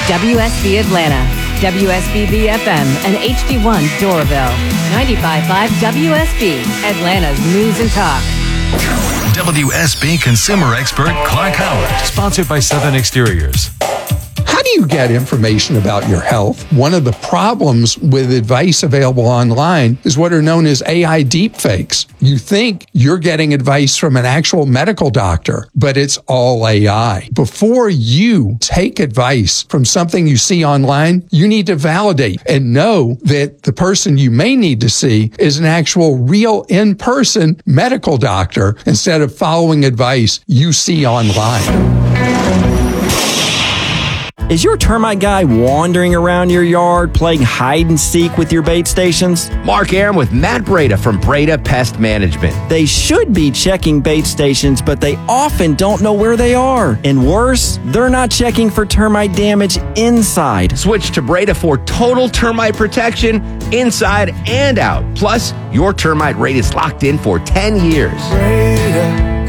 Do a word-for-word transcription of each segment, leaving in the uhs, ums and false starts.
W S B Atlanta, W S B B F M, and H D one Doraville. ninety-five point five W S B, Atlanta's News and Talk. W S B consumer expert Clark Howard, sponsored by Southern Exteriors. How do you get information about your health? One of the problems with advice available online is what are known as A I deepfakes. You think you're getting advice from an actual medical doctor, but it's all A I. Before you take advice from something you see online, you need to validate and know that the person you may need to see is an actual real in-person medical doctor instead of following advice you see online. Is your termite guy wandering around your yard playing hide and seek with your bait stations? Mark Aram with Matt Breda from Breda Pest Management. They should be checking bait stations, but they often don't know where they are. And worse, they're not checking for termite damage inside. Switch to Breda for total termite protection inside and out. Plus, your termite rate is locked in for ten years. Breda,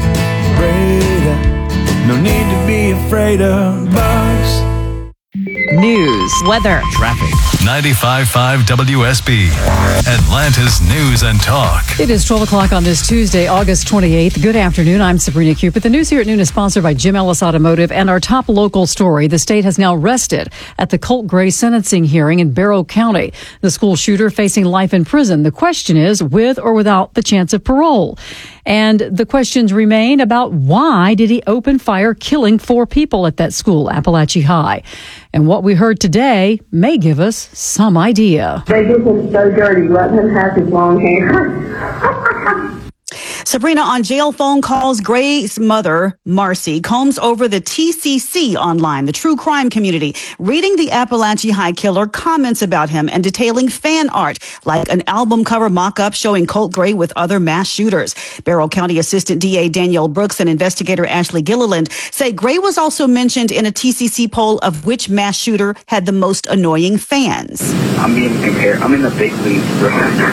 Breda, no need to be afraid of bugs. News, weather, Traffic. ninety-five point five W S B, Atlanta's News and Talk. It is twelve o'clock on this Tuesday, August twenty-eighth. Good afternoon. I'm Sabrina Cupid. The news here at noon is sponsored by Jim Ellis Automotive. And our top local story, the state has now rested at the Colt Gray sentencing hearing in Barrow County. The school shooter facing life in prison. The question is, with or without the chance of parole? And the questions remain about why did he open fire, killing four people at that school, Appalachia High? And what we heard today may give us some idea. They did him so dirty, letting him have his long hair. Sabrina, on jail phone calls, Gray's mother, Marcy, combs over the T C C online, the true crime community, reading the Appalachia High killer comments about him and detailing fan art, like an album cover mock-up showing Colt Gray with other mass shooters. Barrow County Assistant D A Danielle Brooks and investigator Ashley Gilliland say Gray was also mentioned in a T C C poll of which mass shooter had the most annoying fans. I'm being compared. I'm in the big leagues, bro.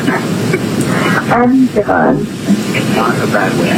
I'm done. It's not a bad way.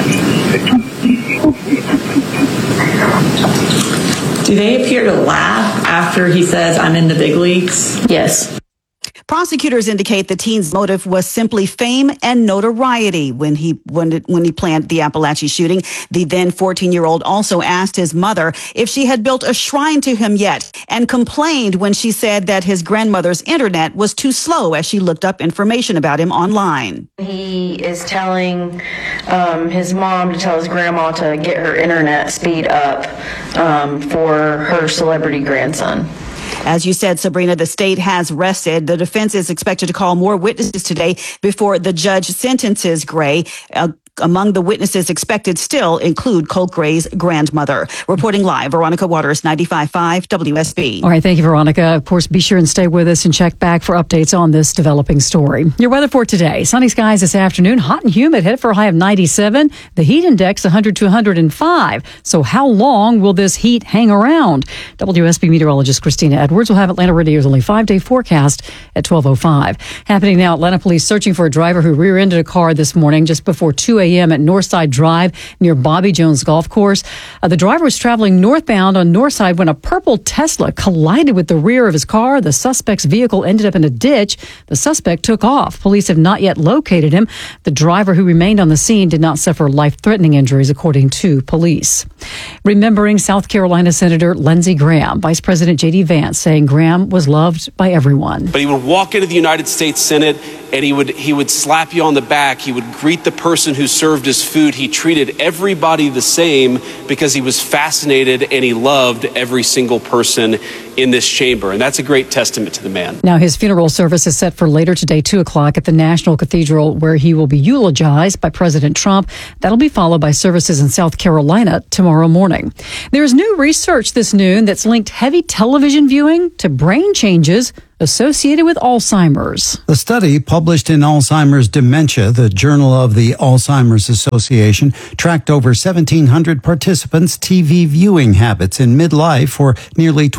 I mean, do they appear to laugh after he says, I'm in the big leagues? Yes. Prosecutors indicate the teen's motive was simply fame and notoriety when he when it, when he planned the Appalachia shooting. The then fourteen-year-old also asked his mother if she had built a shrine to him yet and complained when she said that his grandmother's internet was too slow as she looked up information about him online. He is telling um, his mom to tell his grandma to get her internet speed up um, for her celebrity grandson. As you said, Sabrina, the state has rested. The defense is expected to call more witnesses today before the judge sentences Gray. Uh, among the witnesses expected still include Colt Gray's grandmother. Reporting live, Veronica Waters, ninety-five point five W S B. All right, thank you, Veronica. Of course, be sure and stay with us and check back for updates on this developing story. Your weather for today. Sunny skies this afternoon, hot and humid, headed for a high of ninety-seven. The heat index one hundred to one hundred five. So how long will this heat hang around? W S B meteorologist Christina Edwards will have Atlanta Radio's only five-day forecast at twelve oh five. Happening now, Atlanta police searching for a driver who rear-ended a car this morning just before two a.m. at Northside Drive near Bobby Jones Golf Course. Uh, the driver was traveling northbound on Northside when a purple Tesla collided with the rear of his car. The suspect's vehicle ended up in a ditch. The suspect took off. Police have not yet located him. The driver, who remained on the scene, did not suffer life-threatening injuries, according to police. Remembering South Carolina Senator Lindsey Graham, Vice President J D Vance saying Graham was loved by everyone. But he would walk into the United States Senate and he would he would slap you on the back. He would greet the person who served his food. He treated everybody the same because he was fascinated and he loved every single person in this chamber. And that's a great testament to the man. Now, his funeral service is set for later today, two o'clock at the National Cathedral, where he will be eulogized by President Trump. That'll be followed by services in South Carolina tomorrow morning. There's new research this noon that's linked heavy television viewing to brain changes associated with Alzheimer's. The study, published in Alzheimer's Dementia, the Journal of the Alzheimer's Association, tracked over seventeen hundred participants' T V viewing habits in midlife for nearly twenty-four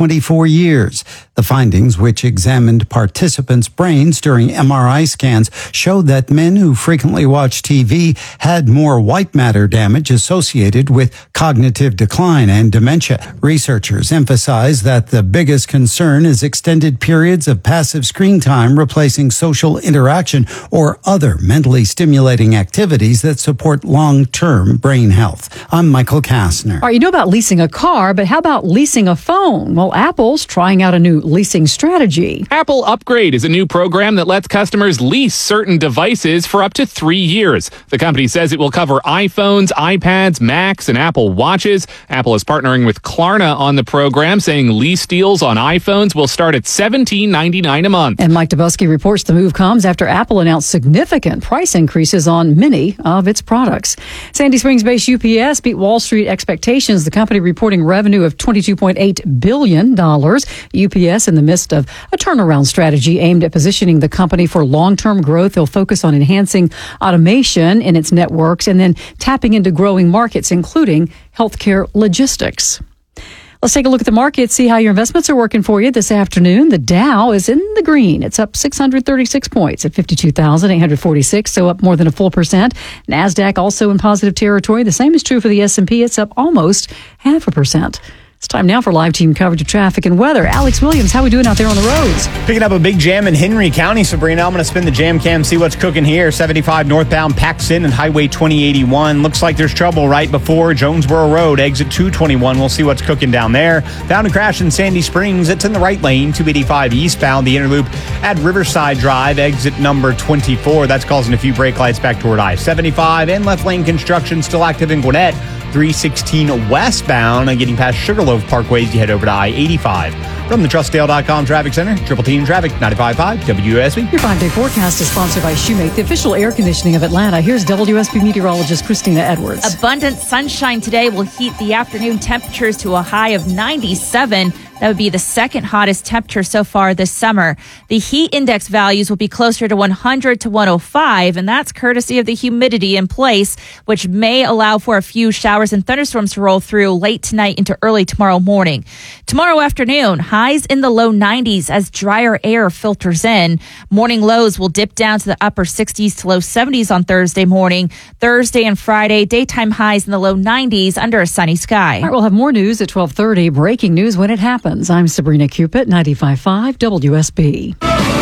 four years. The findings, which examined participants' brains during M R I scans, showed that men who frequently watch T V had more white matter damage associated with cognitive decline and dementia. Researchers emphasize that the biggest concern is extended periods of passive screen time replacing social interaction or other mentally stimulating activities that support long-term brain health. I'm Michael Kastner. All right, you know about leasing a car, but how about leasing a phone? Well, Apple's trying out a new leasing strategy. Apple Upgrade is a new program that lets customers lease certain devices for up to three years. The company says it will cover iPhones, iPads, Macs, and Apple Watches. Apple is partnering with Klarna on the program, saying lease deals on iPhones will start at seventeen ninety-nine a month. And Mike Dubusky reports the move comes after Apple announced significant price increases on many of its products. Sandy Springs-based U P S beat Wall Street expectations. The company reporting revenue of twenty-two point eight billion dollars. U P S in the midst of a turnaround strategy aimed at positioning the company for long-term growth. They'll focus on enhancing automation in its networks and then tapping into growing markets, including healthcare logistics. Let's take a look at the market, see how your investments are working for you this afternoon. The Dow is in the green. It's up six hundred thirty-six points at fifty-two thousand eight hundred forty-six, so up more than a full percent. NASDAQ also in positive territory. The same is true for the S and P. It's up almost half a percent. It's time now for live team coverage of traffic and weather. Alex Williams, how are we doing out there on the roads? Picking up a big jam in Henry County, Sabrina. I'm going to spin the jam cam, see what's cooking here. seventy-five northbound packs in and Highway twenty eighty-one. Looks like there's trouble right before Jonesboro Road, exit two twenty-one. We'll see what's cooking down there. Found a crash in Sandy Springs. It's in the right lane, two eighty-five eastbound. The Interloop at Riverside Drive, exit number twenty-four. That's causing a few brake lights back toward I seventy-five. And left lane construction still active in Gwinnett. three sixteen westbound and getting past Sugarloaf Parkway as you head over to I eighty-five. From the Trustdale dot com Traffic Center, Triple Team Traffic, ninety-five point five W S B. Your five-day forecast is sponsored by Shoemate, the official air conditioning of Atlanta. Here's W S B meteorologist Christina Edwards. Abundant sunshine today will heat the afternoon temperatures to a high of ninety-seven. That would be the second hottest temperature so far this summer. The heat index values will be closer to one hundred to one oh five, and that's courtesy of the humidity in place, which may allow for a few showers and thunderstorms to roll through late tonight into early tomorrow morning. Tomorrow afternoon, highs in the low nineties as drier air filters in. Morning lows will dip down to the upper sixties to low seventies on Thursday morning. Thursday and Friday, daytime highs in the low nineties under a sunny sky. All right, we'll have more news at twelve thirty. Breaking news when it happens. I'm Sabrina Cupid, ninety-five point five W S B.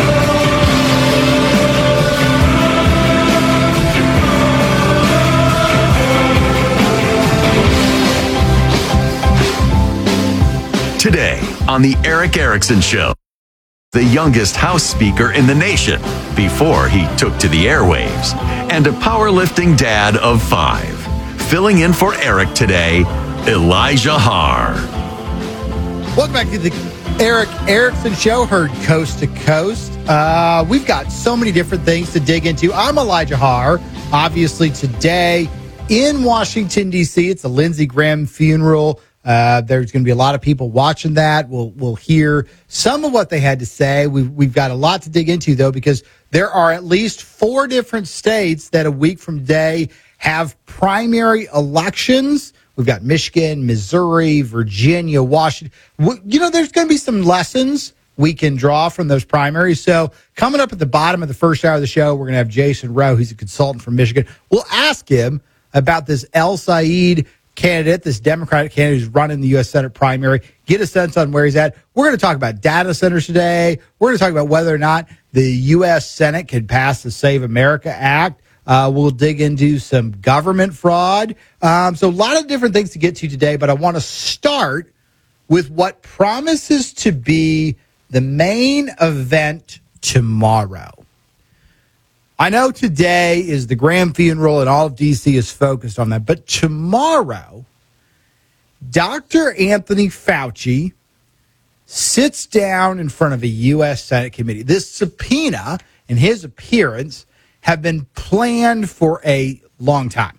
Today on the Eric Erickson Show, the youngest House Speaker in the nation before he took to the airwaves, and a powerlifting dad of five. Filling in for Eric today, Elijah Haar. Welcome back to the Eric Erickson Show, heard coast to coast. Uh, we've got so many different things to dig into. I'm Elijah Haar. Obviously, today in Washington, D C, it's a Lindsey Graham funeral. Uh, there's going to be a lot of people watching that. We'll we'll hear some of what they had to say. We've, we've got a lot to dig into, though, because there are at least four different states that a week from today have primary elections. We've got Michigan, Missouri, Virginia, Washington. You know, there's going to be some lessons we can draw from those primaries. So coming up at the bottom of the first hour of the show, we're going to have Jason Rowe. He's a consultant from Michigan. We'll ask him about this El Said candidate, this Democratic candidate who's running the U S Senate primary, get a sense on where he's at. We're going to talk about data centers today. We're going to talk about whether or not the U S Senate can pass the Save America Act. Uh, we'll dig into some government fraud. Um, so a lot of different things to get to today, but I want to start with what promises to be the main event tomorrow. I know today is the Graham funeral and all of D C is focused on that, but tomorrow, Doctor Anthony Fauci sits down in front of a U S Senate committee. This subpoena and his appearance have been planned for a long time.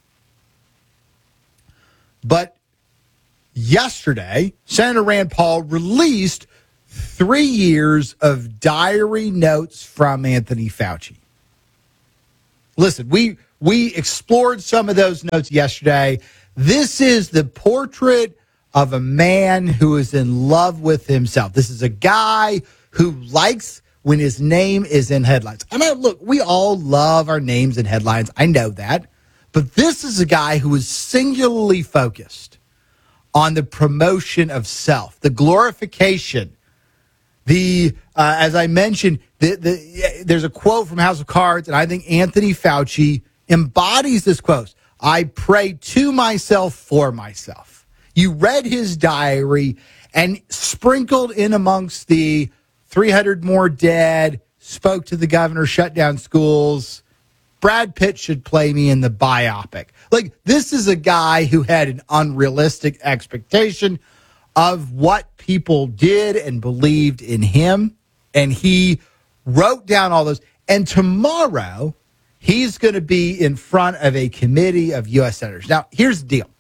But yesterday, Senator Rand Paul released three years of diary notes from Anthony Fauci. Listen, we we explored some of those notes yesterday. This is the portrait of a man who is in love with himself. This is a guy who likes when his name is in headlines. I mean, look, we all love our names in headlines. I know that. But this is a guy who is singularly focused on the promotion of self, the glorification, the, uh, as I mentioned, the, the, there's a quote from House of Cards, and I think Anthony Fauci embodies this quote. I pray to myself for myself. You read his diary, and sprinkled in amongst the three hundred more dead, spoke to the governor, shut down schools. Brad Pitt should play me in the biopic. Like, this is a guy who had an unrealistic expectation of what people did and believed in him. And he wrote down all those. And tomorrow, he's going to be in front of a committee of U S senators. Now, here's the deal.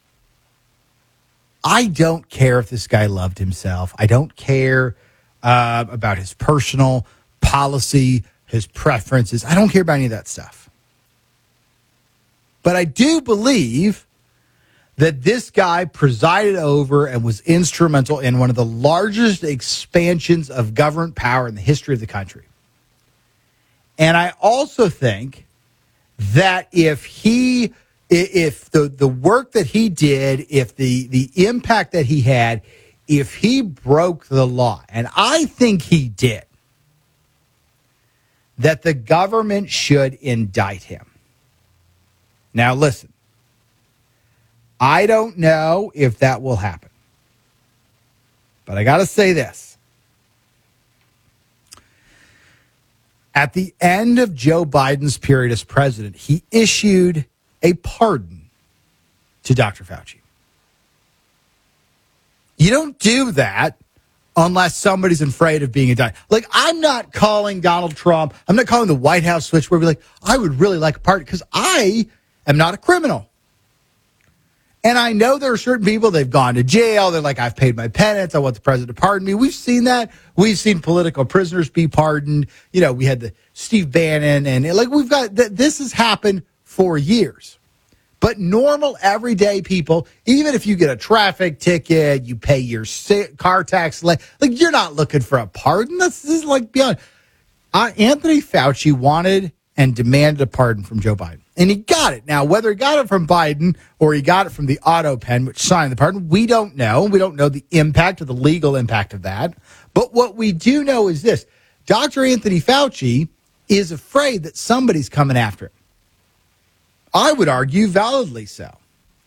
I don't care if this guy loved himself. I don't care uh, about his personal policy, his preferences. I don't care about any of that stuff. But I do believe that this guy presided over and was instrumental in one of the largest expansions of government power in the history of the country. And I also think that if he, if the, the work that he did, if the, the impact that he had, if he broke the law, and I think he did, that the government should indict him. Now, listen, I don't know if that will happen, but I got to say this. At the end of Joe Biden's period as president, he issued a pardon to Doctor Fauci. You don't do that unless somebody's afraid of being indicted. Like, I'm not calling Donald Trump, I'm not calling the White House switch where we're like, I would really like a pardon, because I am not a criminal. And I know there are certain people, they've gone to jail. They're like, I've paid my penance. I want the president to pardon me. We've seen that. We've seen political prisoners be pardoned. You know, we had the Steve Bannon, and like we've got, this has happened for years. But normal, everyday people, even if you get a traffic ticket, you pay your car tax, like you're not looking for a pardon. That's this is like beyond. Uh, Anthony Fauci wanted and demanded a pardon from Joe Biden. And he got it. Now, whether he got it from Biden or he got it from the auto pen, which signed the pardon, we don't know. We don't know the impact or the legal impact of that. But what we do know is this. Doctor Anthony Fauci is afraid that somebody's coming after him. I would argue validly so.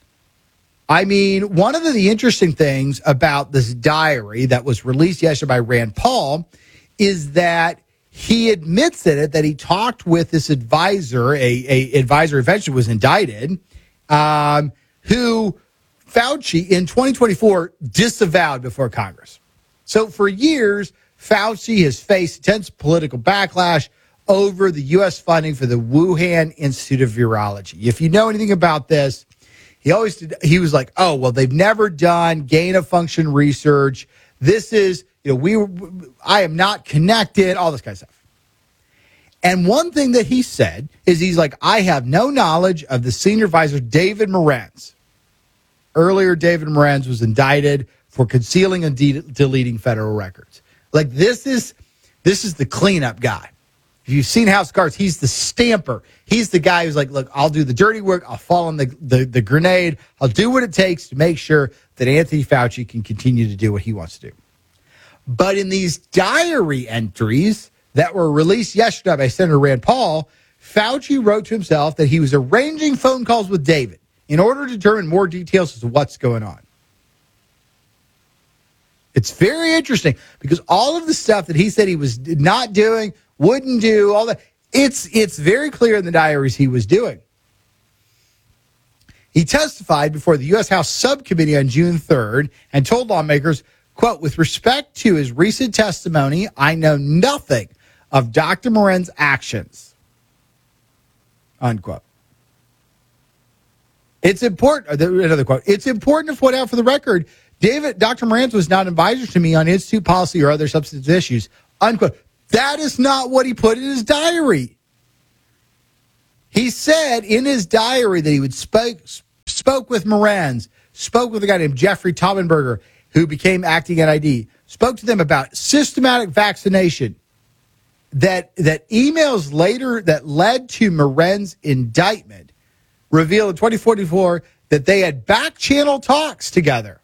I mean, one of the, the interesting things about this diary that was released yesterday by Rand Paul is that he admits in it that he talked with this advisor, a, a advisor eventually was indicted, um, who Fauci in twenty twenty-four disavowed before Congress. So for years, Fauci has faced intense political backlash over the U S funding for the Wuhan Institute of Virology. If you know anything about this, he always did, he was like, oh, well, they've never done gain of function research. This is, you know, we, I am not connected, all this kind of stuff. And one thing that he said is he's like, I have no knowledge of the senior advisor, David Morenz. Earlier, David Morenz was indicted for concealing and de- deleting federal records. Like, this is, this is the cleanup guy. If you've seen House of Cards, he's the stamper. He's the guy who's like, look, I'll do the dirty work. I'll fall on the, the, the grenade. I'll do what it takes to make sure that Anthony Fauci can continue to do what he wants to do. But in these diary entries that were released yesterday by Senator Rand Paul, Fauci wrote to himself that he was arranging phone calls with David in order to determine more details as to what's going on. It's very interesting because all of the stuff that he said he was not doing, wouldn't do, all that, it's it's very clear in the diaries he was doing. He testified before the U S House Subcommittee on June third and told lawmakers, quote, with respect to his recent testimony, I know nothing of Doctor Morenz's actions, unquote. It's important, another quote, it's important to point out for the record, David, Doctor Morenz was not an advisor to me on institute policy or other substantive issues, unquote. That is not what he put in his diary. He said in his diary that he would spoke, spoke with Morenz, spoke with a guy named Jeffrey Taubenberger, who became acting N I D, spoke to them about systematic vaccination, that that emails later that led to Maren's indictment revealed in twenty forty-four that they had back-channel talks together.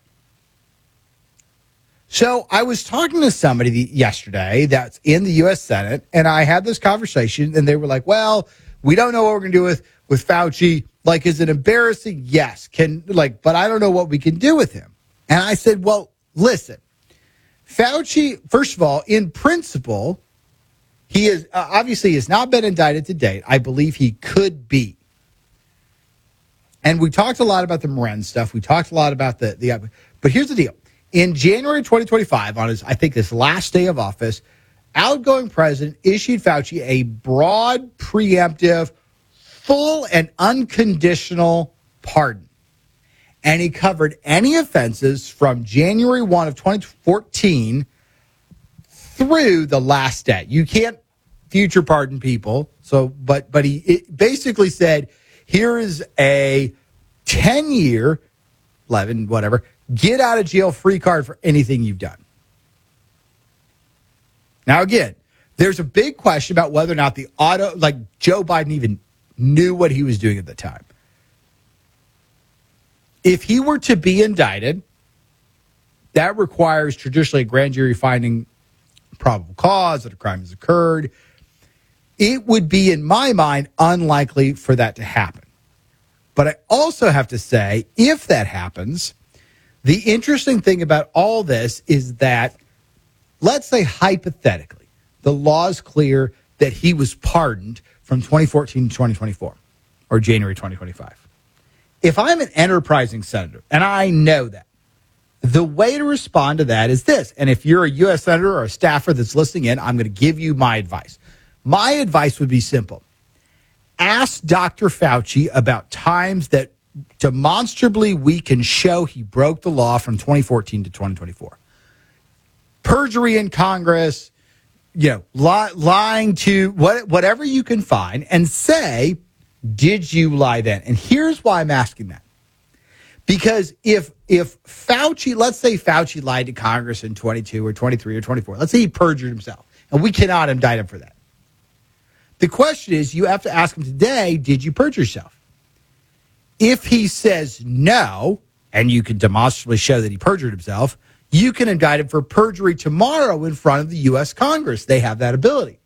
So I was talking to somebody yesterday that's in the U S Senate, and I had this conversation, and they were like, well, we don't know what we're going to do with, with Fauci. Like, is it embarrassing? Yes. Can like, but I don't know what we can do with him. And I said, well, listen, Fauci, first of all, in principle, he is uh, obviously has not been indicted to date. I believe he could be. And we talked a lot about the Maren stuff. We talked a lot about the, the but here's the deal. In January twenty twenty-five, on his, I think, his last day of office, outgoing president issued Fauci a broad, preemptive, full and unconditional pardon. And he covered any offenses from January first of twenty fourteen through the last day. You can't future pardon people. So, but but he it basically said, here is a ten-year, eleven, whatever, get out of jail free card for anything you've done. Now, again, there's a big question about whether or not the auto, like Joe Biden even knew what he was doing at the time. If he were to be indicted, that requires traditionally a grand jury finding probable cause that a crime has occurred. It would be, in my mind, unlikely for that to happen. But I also have to say, if that happens, the interesting thing about all this is that, let's say hypothetically, the law is clear that he was pardoned from twenty fourteen to twenty twenty-four, or January twenty twenty-five. If I'm an enterprising senator, and I know that, the way to respond to that is this. And if you're a U S senator or a staffer that's listening in, I'm going to give you my advice. My advice would be simple. Ask Doctor Fauci about times that demonstrably we can show he broke the law from twenty fourteen to twenty twenty-four. Perjury in Congress, you know, li- lying to what, whatever you can find, and say, did you lie then? And here's why I'm asking that. Because if if Fauci, let's say Fauci lied to Congress in twenty-two or twenty-three or twenty-four, let's say he perjured himself, and we cannot indict him for that. The question is, you have to ask him today, did you perjure yourself? If he says no, and you can demonstrably show that he perjured himself, you can indict him for perjury tomorrow in front of the U S Congress. They have that ability.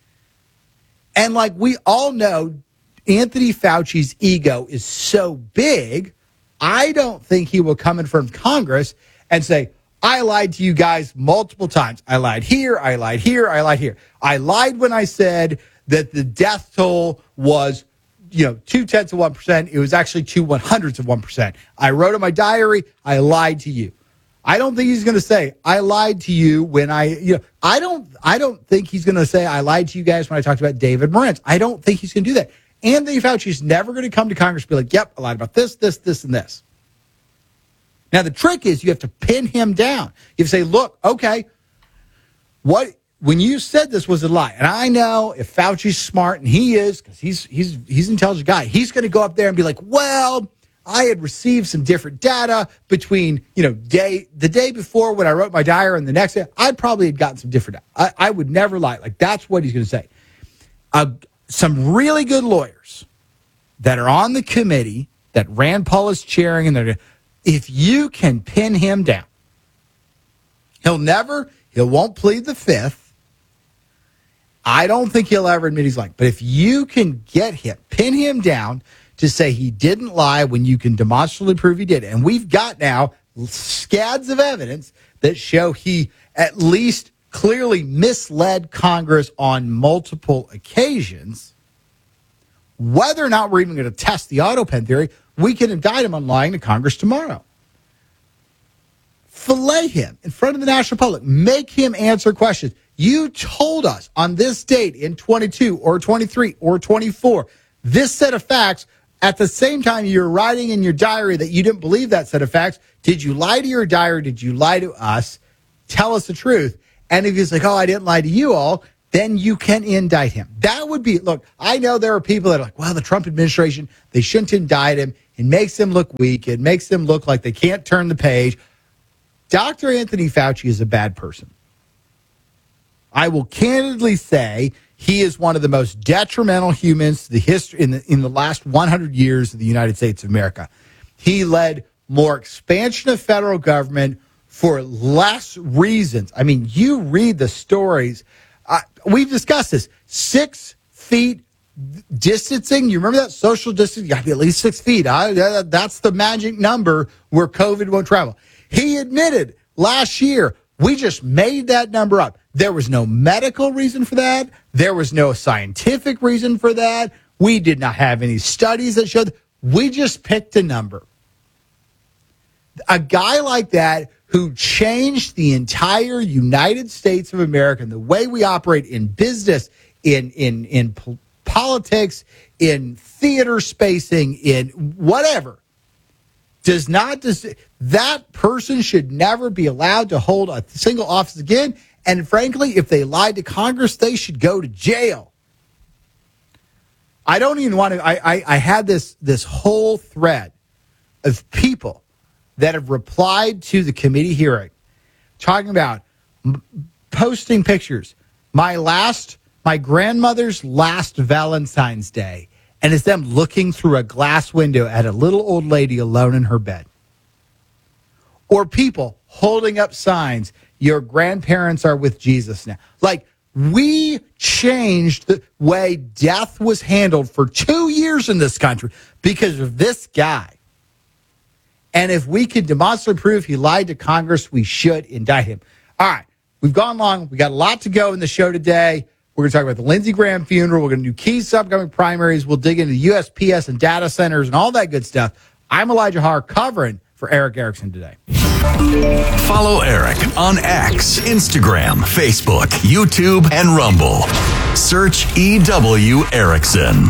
And like we all know, Anthony Fauci's ego is so big, I don't think he will come in front of Congress and say, I lied to you guys multiple times. I lied here, I lied here, I lied here. I lied when I said that the death toll was, you know, two tenths of one percent. It was actually two one hundredths of one percent. I wrote in my diary, I lied to you. I don't think he's going to say, I lied to you when I, you know, I don't, I don't think he's going to say, I lied to you guys when I talked about David Morenz. I don't think he's going to do that. Anthony Fauci is never going to come to Congress and be like, yep, I lied about this, this, this, and this. Now, the trick is you have to pin him down. You have to say, look, okay, what, when you said this was a lie, and I know if Fauci's smart, and he is, because he's, he's, he's an intelligent guy, he's going to go up there and be like, well, I had received some different data between, you know, day the day before when I wrote my diary and the next day, I probably had gotten some different data. I, I would never lie. Like, that's what he's going to say. Uh, some really good lawyers that are on the committee that Rand Paul is chairing, and they're, if you can pin him down, he'll never, he won't plead the fifth. I don't think he'll ever admit he's lying. But if you can get him, pin him down to say he didn't lie when you can demonstrably prove he did. And we've got now scads of evidence that show he at least clearly misled Congress on multiple occasions. Whether or not we're even going to test the auto pen theory, we can indict him on lying to Congress tomorrow. Fillet him in front of the national public. Make him answer questions. You told us on this date in twenty-two or twenty-three or twenty-four, this set of facts. At the same time, you're writing in your diary that you didn't believe that set of facts. Did you lie to your diary? Did you lie to us? Tell us the truth. And if he's like, oh, I didn't lie to you all, then you can indict him. That would be, look, I know there are people that are like, well, the Trump administration, they shouldn't indict him. It makes them look weak. It makes them look like they can't turn the page. Doctor Anthony Fauci is a bad person. I will candidly say he is one of the most detrimental humans to the history in the in the last one hundred years of the United States of America. He led more expansion of federal government for less reasons. I mean, you read the stories. Uh, we've discussed this. Six feet distancing. You remember that social distance? You got to be at least six feet. Uh, that's the magic number where COVID won't travel. He admitted last year, we just made that number up. There was no medical reason for that. There was no scientific reason for that. We did not have any studies that showed. We just picked a number. A guy like that who changed the entire United States of America and the way we operate in business, in in in po- politics, in theater spacing, in whatever, does not dis- that person should never be allowed to hold a single office again. And frankly, if they lied to Congress, they should go to jail. I don't even want to. I, I, I had this this whole thread of people that have replied to the committee hearing, talking about m- posting pictures. My last, my grandmother's last Valentine's Day, and it's them looking through a glass window at a little old lady alone in her bed. Or people holding up signs, your grandparents are with Jesus now. Like, we changed the way death was handled for two years in this country because of this guy. And if we could demonstrably prove he lied to Congress, we should indict him. All right, we've gone long. We got a lot to go in the show today. We're going to talk about the Lindsey Graham funeral. We're going to do Keith's upcoming primaries. We'll dig into U S P S and data centers and all that good stuff. I'm Elijah Haar covering for Eric Erickson today. Follow Eric on X, Instagram, Facebook, YouTube, and Rumble. Search E W Erickson.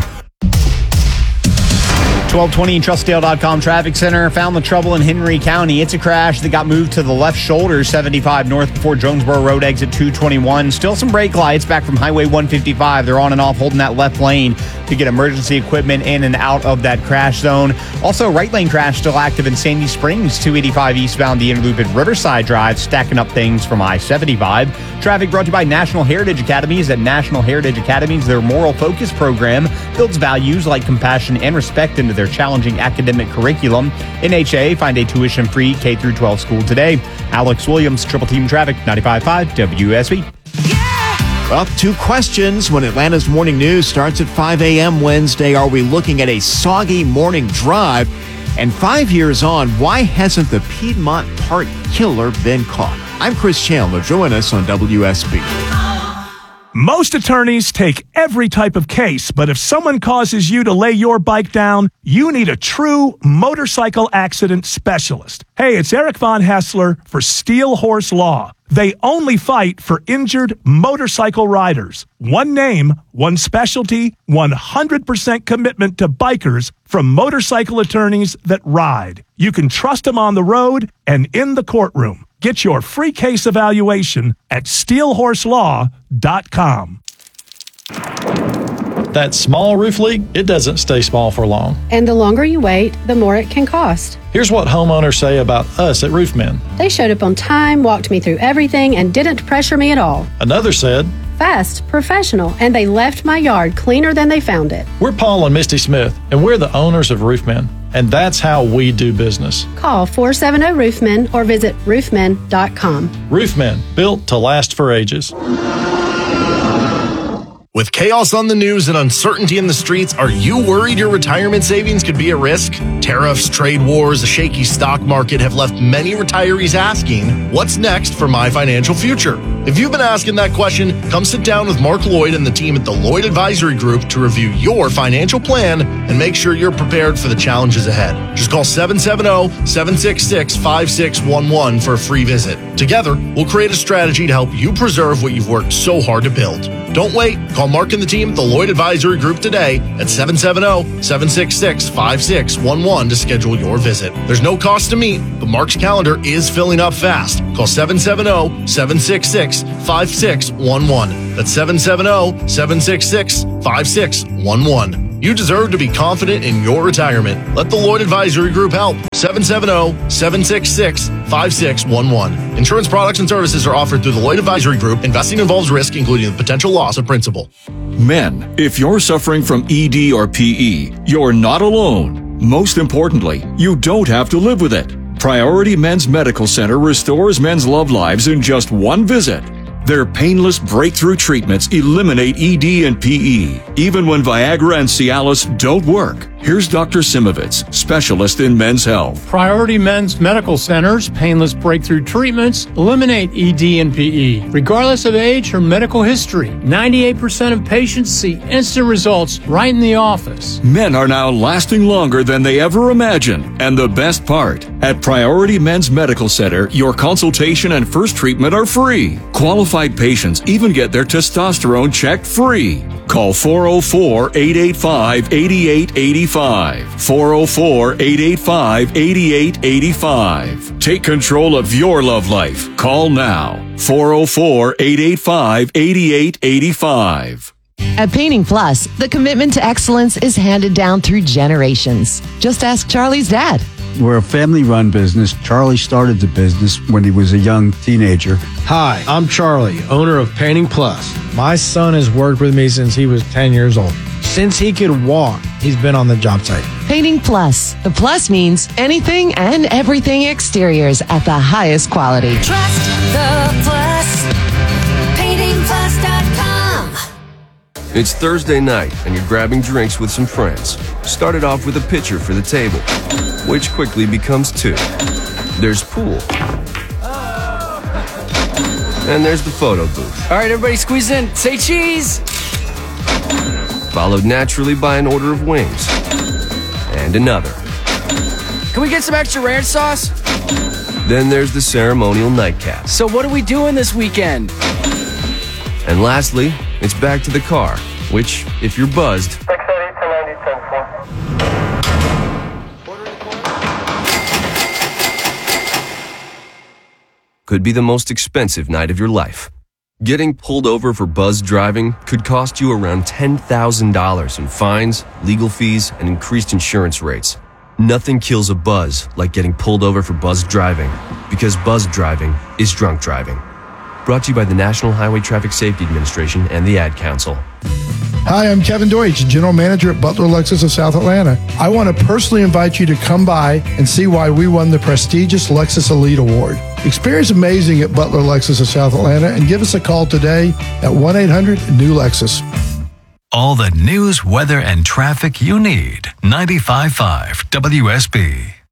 twelve twenty Trustdale dot com Traffic Center found the trouble in Henry County. It's a crash that got moved to the left shoulder, seventy-five north before Jonesboro Road, exit two twenty-one. Still some brake lights back from Highway one fifty-five. They're on and off holding that left lane to get emergency equipment in and out of that crash zone. Also, right lane crash still active in Sandy Springs, two eighty-five eastbound the inner loop at Riverside Drive, stacking up things from I seventy-five. Traffic brought to you by National Heritage Academies. At National Heritage Academies, their moral focus program builds values like compassion and respect into their challenging academic curriculum. N H A, find a tuition-free K through twelve school today. Alex Williams, Triple Team Traffic, ninety-five point five W S B. Well, two questions when Atlanta's morning news starts at five a.m. Wednesday. Are we looking at a soggy morning drive? And five years on, why hasn't the Piedmont Park killer been caught? I'm Chris Chandler. Join us on W S B. Most attorneys take every type of case, but if someone causes you to lay your bike down, you need a true motorcycle accident specialist. Hey, it's Eric Von Hassler for Steel Horse Law. They only fight for injured motorcycle riders. One name, one specialty, one hundred percent commitment to bikers from motorcycle attorneys that ride. You can trust them on the road and in the courtroom. Get your free case evaluation at steel horse law dot com. That small roof leak, it doesn't stay small for long. And the longer you wait, the more it can cost. Here's what homeowners say about us at Roofmen. They showed up on time, walked me through everything, and didn't pressure me at all. Another said, fast, professional, and they left my yard cleaner than they found it. We're Paul and Misty Smith, and we're the owners of Roofmen. And that's how we do business. Call four seven zero Roofmen or visit roofmen dot com. Roofmen, built to last for ages. With chaos on the news and uncertainty in the streets, are you worried your retirement savings could be at risk? Tariffs, trade wars, a shaky stock market have left many retirees asking, what's next for my financial future? If you've been asking that question, come sit down with Mark Lloyd and the team at the Lloyd Advisory Group to review your financial plan and make sure you're prepared for the challenges ahead. Just call seven seven zero, seven six six, five six one one for a free visit. Together, we'll create a strategy to help you preserve what you've worked so hard to build. Don't wait. Call Mark and the team at the Lloyd Advisory Group today at seven seven zero, seven six six, five six one one to schedule your visit. There's no cost to meet, but Mark's calendar is filling up fast. Call seven seven zero, seven six six, five six one one. That's seven seven zero, seven six six, five six one one. You deserve to be confident in your retirement. Let the Lloyd Advisory Group help. seven seven zero, seven six six, five six one one. Insurance products and services are offered through the Lloyd Advisory Group. Investing involves risk, including the potential loss of principal. Men, if you're suffering from E D or P E, you're not alone. Most importantly, you don't have to live with it. Priority Men's Medical Center restores men's love lives in just one visit. Their painless breakthrough treatments eliminate E D and P E, even when Viagra and Cialis don't work. Here's Doctor Simovitz, specialist in men's health. Priority Men's Medical Center's painless breakthrough treatments eliminate E D and P E, regardless of age or medical history. ninety-eight percent of patients see instant results right in the office. Men are now lasting longer than they ever imagined. And the best part, at Priority Men's Medical Center, your consultation and first treatment are free. Qualified patients even get their testosterone checked free. Call four oh four, eight eight five, eight eight eight five. four oh four, eight eight five, eight eight eight five. Take control of your love life. Call now. four oh four, eight eight five, eight eight eight five. At Painting Plus, the commitment to excellence is handed down through generations. Just ask Charlie's dad. We're a family-run business. Charlie started the business when he was a young teenager. Hi, I'm Charlie, owner of Painting Plus. My son has worked with me since he was ten years old. Since he could walk, he's been on the job site. Painting Plus. The plus means anything and everything exteriors at the highest quality. Trust the plus. painting plus dot com. It's Thursday night, and you're grabbing drinks with some friends. Started off with a pitcher for the table, which quickly becomes two. There's pool. And there's the photo booth. All right, everybody squeeze in. Say cheese. Followed naturally by an order of wings. And another. Can we get some extra ranch sauce? Then there's the ceremonial nightcap. So what are we doing this weekend? And lastly, it's back to the car, which, if you're buzzed, could be the most expensive night of your life. Getting pulled over for buzzed driving could cost you around ten thousand dollars in fines, legal fees, and increased insurance rates. Nothing kills a buzz like getting pulled over for buzzed driving, because buzzed driving is drunk driving. Brought to you by the National Highway Traffic Safety Administration and the Ad Council. Hi, I'm Kevin Deutsch, General Manager at Butler Lexus of South Atlanta. I want to personally invite you to come by and see why we won the prestigious Lexus Elite Award. Experience amazing at Butler Lexus of South Atlanta and give us a call today at one eight hundred new Lexus. All the news, weather, and traffic you need. ninety-five point five W S B.